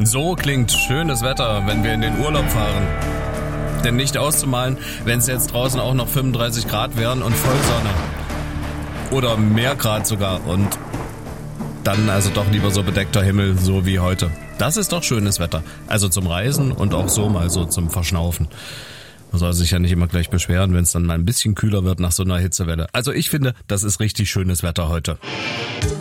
So klingt schönes Wetter, wenn wir in den Urlaub fahren. Denn nicht auszumalen, wenn es jetzt draußen auch noch 35 Grad wären und Vollsonne. Oder mehr Grad sogar und dann also doch lieber so bedeckter Himmel, so wie heute. Das ist doch schönes Wetter. Also zum Reisen und auch so mal so zum Verschnaufen. Man soll sich ja nicht immer gleich beschweren, wenn es dann mal ein bisschen kühler wird nach so einer Hitzewelle. Also ich finde, das ist richtig schönes Wetter heute.